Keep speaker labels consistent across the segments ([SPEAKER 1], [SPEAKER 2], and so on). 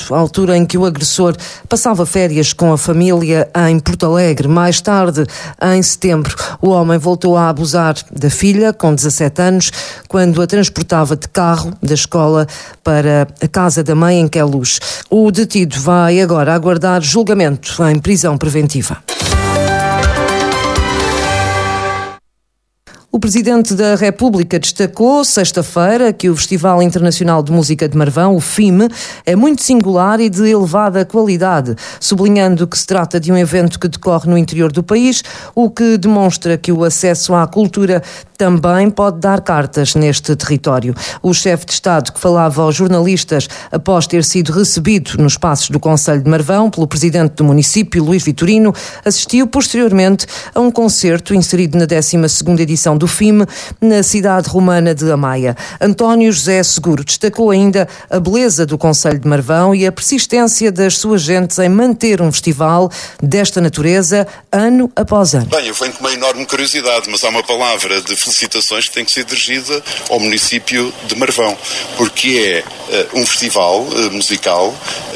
[SPEAKER 1] à altura em que o agressor passava férias com a família em Porto Alegre. Mais tarde, em setembro, o homem voltou a abusar da filha, com 17 anos, quando a transportava de carro da escola para a casa da mãe em Queluz. O detido vai agora aguardar julgamento em prisão preventiva. O Presidente da República destacou sexta-feira que o Festival Internacional de Música de Marvão, o FIM, é muito singular e de elevada qualidade, sublinhando que se trata de um evento que decorre no interior do país, o que demonstra que o acesso à cultura também pode dar cartas neste território. O chefe de Estado, que falava aos jornalistas após ter sido recebido nos passos do Conselho de Marvão pelo Presidente do município, Luís Vitorino, assistiu posteriormente a um concerto inserido na 12ª edição do FIM, na cidade romana de Amaia. António José Seguro destacou ainda a beleza do Concelho de Marvão e a persistência das suas gentes em manter um festival desta natureza ano após ano.
[SPEAKER 2] Bem, eu venho com uma enorme curiosidade, mas há uma palavra de felicitações que tem que ser dirigida ao município de Marvão, porque é um festival musical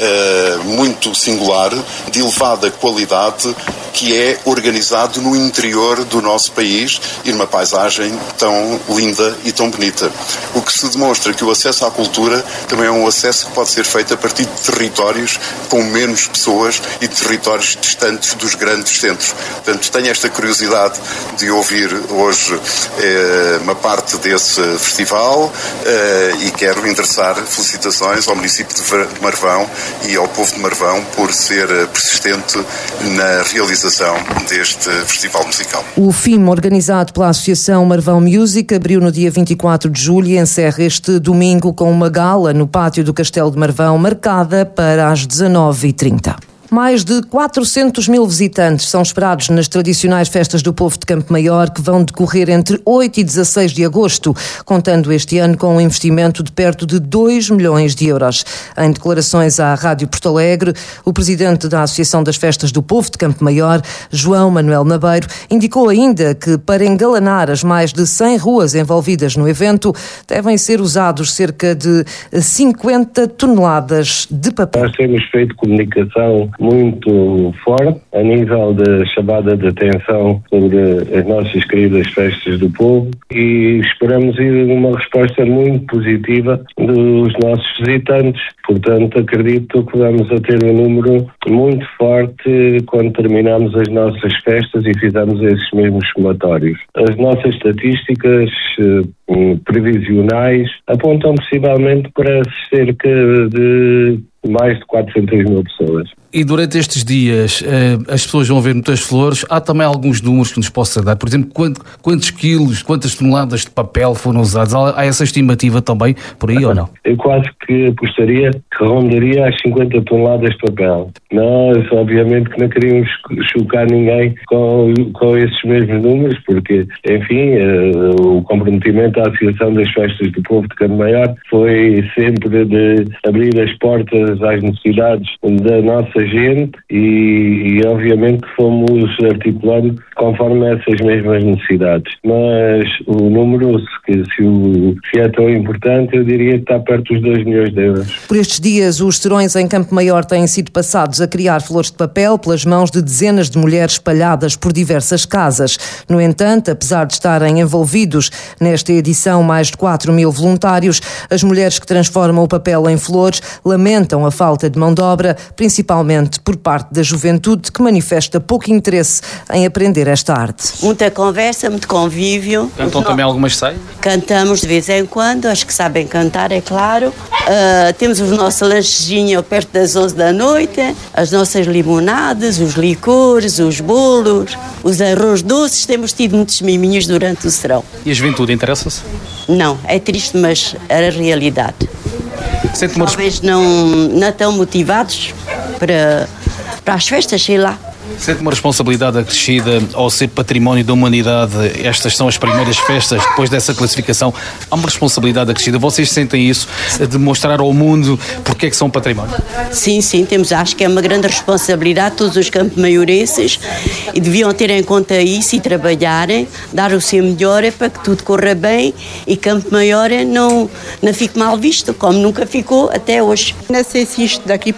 [SPEAKER 2] muito singular, de elevada qualidade, que é organizado no interior do nosso país e numa paisagem tão linda e tão bonita. O que se demonstra que o acesso à cultura também é um acesso que pode ser feito a partir de territórios com menos pessoas e de territórios distantes dos grandes centros. Portanto, tenho esta curiosidade de ouvir hoje uma parte desse festival e quero endereçar felicitações ao município de Marvão e ao povo de Marvão por ser persistente na realização deste festival musical.
[SPEAKER 1] O FIM, organizado pela Associação Marvão Music, abriu no dia 24 de julho e encerra este domingo com uma gala no pátio do Castelo de Marvão, marcada para as 19h30. Mais de 400 mil visitantes são esperados nas tradicionais festas do povo de Campo Maior, que vão decorrer entre 8 e 16 de agosto, contando este ano com um investimento de perto de 2 milhões de euros. Em declarações à Rádio Porto Alegre, o presidente da Associação das Festas do Povo de Campo Maior, João Manuel Nabeiro, indicou ainda que, para engalanar as mais de 100 ruas envolvidas no evento, devem ser usados cerca de 50 toneladas de papel.
[SPEAKER 3] Nós temos feito comunicação muito forte a nível da chamada de atenção sobre as nossas queridas festas do povo e esperamos uma resposta muito positiva dos nossos visitantes. Portanto, acredito que vamos a ter um número muito forte quando terminamos as nossas festas e fizermos esses mesmos somatórios. As nossas estatísticas previsionais apontam possivelmente para cerca de mais de 400 mil pessoas.
[SPEAKER 4] E durante estes dias as pessoas vão ver muitas flores. Há também alguns números que nos possa dar. Por exemplo, quantos quilos, quantas toneladas de papel foram usados? Há essa estimativa também por aí ou não?
[SPEAKER 3] Eu quase que apostaria que rondaria as 50 toneladas de papel. Nós, obviamente, que não queríamos chocar ninguém com esses mesmos números, porque, enfim, o comprometimento da Associação das Festas do Povo de Campo Maior foi sempre de abrir as portas às necessidades da nossa gente e obviamente fomos articulando conforme essas mesmas necessidades. Mas o número, se é tão importante, eu diria que está perto dos 2 milhões de euros.
[SPEAKER 1] Por estes dias, os serões em Campo Maior têm sido passados a criar flores de papel pelas mãos de dezenas de mulheres espalhadas por diversas casas. No entanto, apesar de estarem envolvidos nesta edição mais de 4 mil voluntários, as mulheres que transformam o papel em flores lamentam a falta de mão de obra, principalmente por parte da juventude, que manifesta pouco interesse em aprender esta arte.
[SPEAKER 5] Muita conversa, muito convívio.
[SPEAKER 4] Cantam também algumas saias?
[SPEAKER 5] Cantamos de vez em quando, acho que sabem cantar, é claro. Temos o nosso lanchinho perto das 11 da noite, as nossas limonadas, os licores, os bolos, os arroz doces. Temos tido muitos miminhos durante o serão.
[SPEAKER 4] E a juventude interessa-se?
[SPEAKER 5] Não, é triste, mas é a realidade. Talvez não estão motivados para as festas, sei lá.
[SPEAKER 4] Sente uma responsabilidade acrescida ao ser património da humanidade. Estas são as primeiras festas depois dessa classificação. Há uma responsabilidade acrescida. Vocês sentem isso, de mostrar ao mundo porque é que são património?
[SPEAKER 5] Sim, temos. Acho que é uma grande responsabilidade todos os campo-maiorenses e deviam ter em conta isso e trabalharem, dar o seu melhor para que tudo corra bem e Campo Maior não fique mal visto, como nunca ficou até hoje.
[SPEAKER 6] Não sei se isto daqui